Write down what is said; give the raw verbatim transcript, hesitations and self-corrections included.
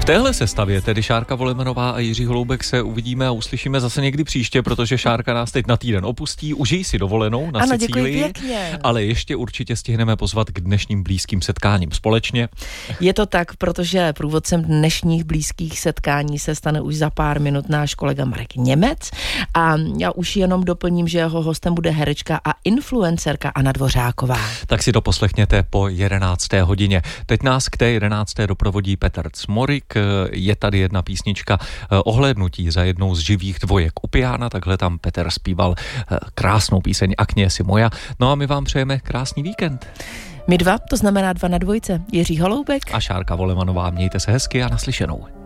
V téhle sestavě tedy Šárka Volemanová a Jiří Holoubek se uvidíme a uslyšíme zase někdy příště, protože Šárka nás teď na týden opustí. Užij si dovolenou na ano, Sicílii, pěkně. Ale ještě určitě stihneme pozvat k dnešním blízkým setkáním společně. Je to tak, protože průvodcem dnešních blízkých setkání se stane už za pár minut náš kolega Marek Němec a já už jenom doplním, že jeho hostem bude herečka a influencerka Anna Dvořáková. Tak si to poslechněte po jedenácté hodině. Teď nás k té jedenácté doprovodí Petr Cmorik. Je tady jedna písnička ohlédnutí za jednou z živých dvojek u piana, takhle tam Petr zpíval krásnou píseň Akně si moja. No a my vám přejeme krásný víkend. My dva, to znamená dva na dvojce. Jiří Holoubek a Šárka Volemanová. Mějte se hezky a naslyšenou.